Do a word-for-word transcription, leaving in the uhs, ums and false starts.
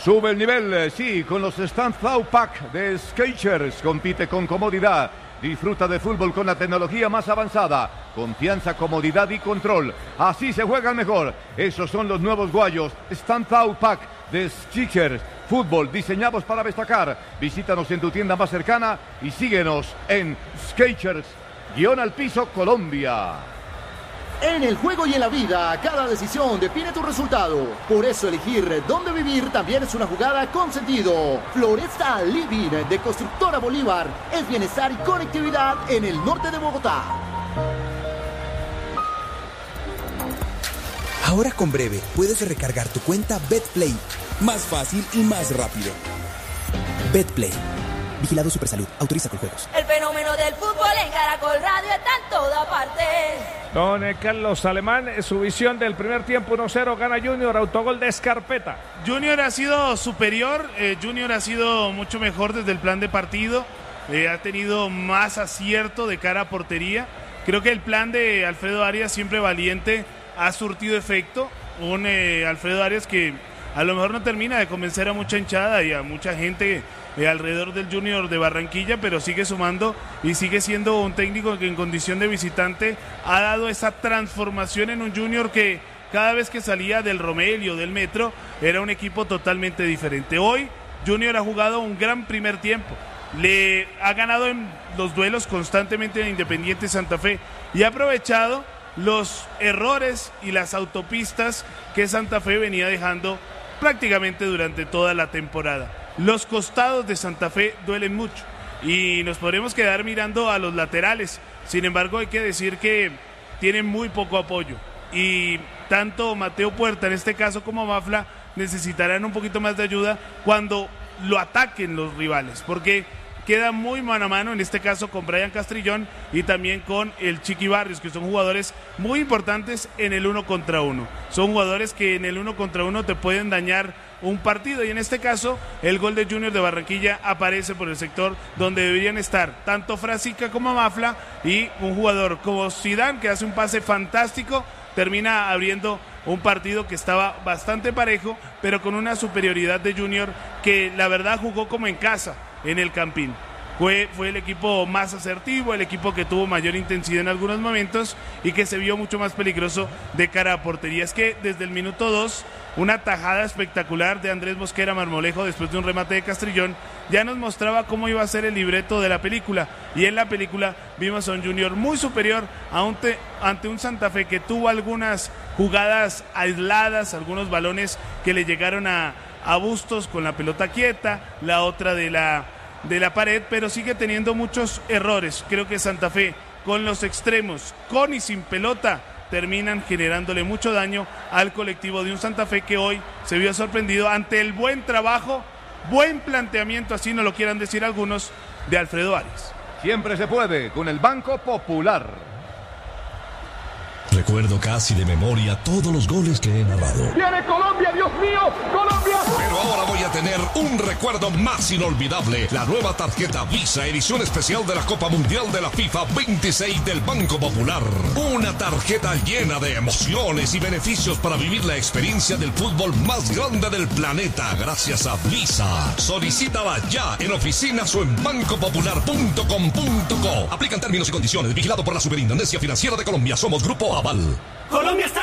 Sube el nivel, sí, con los Stand Out Pack de Skechers. Compite con comodidad. Disfruta de fútbol con la tecnología más avanzada. Confianza, comodidad y control. Así se juega mejor. Esos son los nuevos guayos Stand Out Pack de Skechers. Fútbol diseñados para destacar. Visítanos en tu tienda más cercana y síguenos en Skechers, guión al piso Colombia. En el juego y en la vida, cada decisión define tu resultado. Por eso elegir dónde vivir también es una jugada con sentido. Floresta Living de Constructora Bolívar es bienestar y conectividad en el norte de Bogotá. Ahora con Breve puedes recargar tu cuenta BetPlay. Más fácil y más rápido. BetPlay. Vigilado Supersalud. Autoriza con juegos. El fenómeno del fútbol en Caracol Radio está en toda parte. Don Carlos Alemán, su visión del primer tiempo, uno cero, gana Junior, autogol de Escarpeta. Junior ha sido superior, eh, Junior ha sido mucho mejor desde el plan de partido, eh, ha tenido más acierto de cara a portería. Creo que el plan de Alfredo Arias, siempre valiente, ha surtido efecto. Un eh, Alfredo Arias que a lo mejor no termina de convencer a mucha hinchada y a mucha gente eh, alrededor del Junior de Barranquilla, pero sigue sumando y sigue siendo un técnico que en condición de visitante ha dado esa transformación en un Junior que cada vez que salía del Romelio, del Metro, era un equipo totalmente diferente. Hoy Junior ha jugado un gran primer tiempo, le ha ganado en los duelos constantemente a Independiente Santa Fe y ha aprovechado los errores y las autopistas que Santa Fe venía dejando prácticamente durante toda la temporada. Los costados de Santa Fe duelen mucho y nos podremos quedar mirando a los laterales. Sin embargo, hay que decir que tienen muy poco apoyo y tanto Mateo Puerta en este caso como Mafla necesitarán un poquito más de ayuda cuando lo ataquen los rivales, porque queda muy mano a mano, en este caso con Brian Castrillón y también con el Chiqui Barrios, que son jugadores muy importantes en el uno contra uno. Son jugadores que en el uno contra uno te pueden dañar un partido y en este caso el gol de Junior de Barranquilla aparece por el sector donde deberían estar tanto Frasica como Mafla, y un jugador como Zidane que hace un pase fantástico termina abriendo un partido que estaba bastante parejo, pero con una superioridad de Junior que la verdad jugó como en casa en el Campín. Fue, fue el equipo más asertivo, el equipo que tuvo mayor intensidad en algunos momentos y que se vio mucho más peligroso de cara a portería. Es que desde el minuto dos, una tajada espectacular de Andrés Mosquera Marmolejo después de un remate de Castrillón ya nos mostraba cómo iba a ser el libreto de la película, y en la película vimos a un Junior muy superior a un te, ante un Santa Fe que tuvo algunas jugadas aisladas, algunos balones que le llegaron a, a Bustos con la pelota quieta, la otra de la de la pared, pero sigue teniendo muchos errores. Creo que Santa Fe con los extremos, con y sin pelota, terminan generándole mucho daño al colectivo de un Santa Fe que hoy se vio sorprendido ante el buen trabajo, buen planteamiento, así nos lo quieran decir algunos, de Alfredo Arias. Siempre se puede con el Banco Popular. Recuerdo casi de memoria todos los goles que he narrado. ¡Viene Colombia, Dios mío! ¡Colombia! Pero ahora voy a tener un recuerdo más inolvidable. La nueva tarjeta Visa, edición especial de la Copa Mundial de la FIFA veintiséis del Banco Popular. Una tarjeta llena de emociones y beneficios para vivir la experiencia del fútbol más grande del planeta, gracias a Visa. Solicítala ya en oficinas o en banco popular punto com punto co. Aplican términos y condiciones. Vigilado por la Superintendencia Financiera de Colombia. Somos Grupo Aval. Colombia está